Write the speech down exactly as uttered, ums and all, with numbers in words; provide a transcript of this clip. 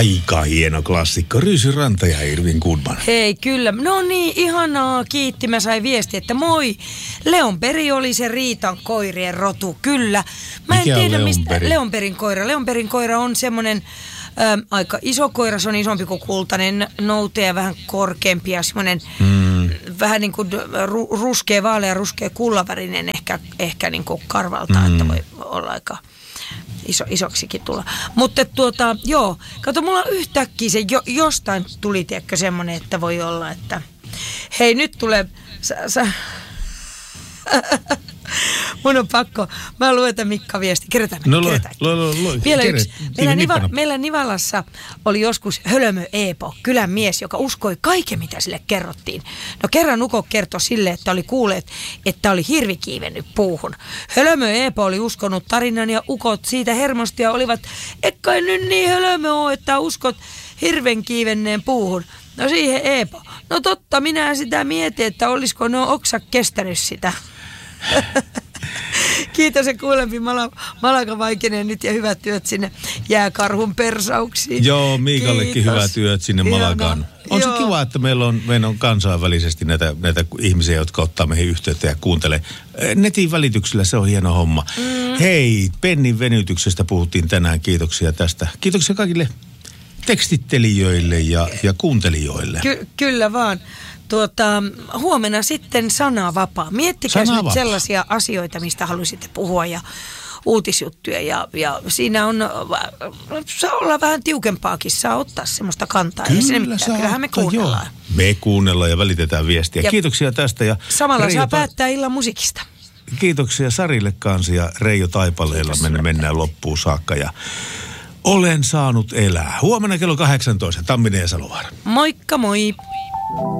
Aika hieno klassikko. Ryysy Ranta ja Irvin Goodman. Hei, kyllä. No niin, ihanaa. Kiitti. Mä sain viesti, että moi. Leonperi oli se Riitan koirien rotu. Kyllä. Mä Mikä en tiedä, on mistä Leonperi? Leonperin koira. Leonperin koira on semmoinen ähm, aika iso koira. Se on isompi kuin kultainen, noute ja vähän korkeampi ja semmoinen mm. vähän niin kuin ru- ruskea, vaalea, ruskea, kullavärinen ehkä, ehkä niin kuin karvalta, mm. että voi olla aika iso, isoksikin tulla. Mutta tuota, joo, kato, mulla yhtäkkiä se jo, jostain tuli, tiedätkö, semmoinen, että voi olla, että hei, nyt tulee, sä, sä, mun on pakko, mä luetan Mikka viesti, kerätään, No kerätään. lo, lo, lo, Vielä keret, yksi. Meillä, Niva, meillä Nivalassa oli joskus Hölmö Eepo, kylän mies, joka uskoi kaiken, mitä sille kerrottiin. No kerran ukko kertoi sille, että oli kuulleet, että oli hirvi kiivennyt puuhun. Hölmö Eepo oli uskonut tarinan ja ukot siitä hermosti ja olivat, ekkai nyt niin hölmö oo, että uskot hirven kiivenneen puuhun. No siihen Eepo. No totta, minä sitä mietin, että olisiko nuo oksat kestänyt sitä. Kiitos ja kuulempi Mala, Malaka Vaikinen nyt ja hyvät työt sinne jääkarhun persauksiin. Joo, Miikallekin Kiitos. hyvät työt sinne Malakaan. On Joo. se kiva, että meillä on, meillä on kansainvälisesti näitä, näitä ihmisiä, jotka ottaa meihin yhteyttä ja kuuntelee. Netin välityksellä se on hieno homma. Mm. Hei, pennin venytyksestä puhuttiin tänään. Kiitoksia tästä. Kiitoksia kaikille tekstittelijöille ja, ja kuuntelijoille. Ky- kyllä vaan. Tuota, huomenna sitten sanavapaa. Miettikää Sana nyt vapaa. sellaisia asioita, mistä haluaisitte puhua ja uutisjuttuja. Ja, ja siinä on, saa olla vähän tiukempaakin, saa ottaa semmoista kantaa. Ei sinne Kyllä mitään. saa Kyllähän me ottaa, kuunnellaan. joo. Me kuunnellaan ja välitetään viestiä. Ja Kiitoksia tästä. Ja samalla Reijo saa Ta- päättää illan musiikista. Kiitoksia Sarille kanssa ja Reijo Taipaleella. Me mennään loppuun saakka ja olen saanut elää. Huomenna kello kahdeksantoista. Tamminen ja Salovaara. Moikka moi!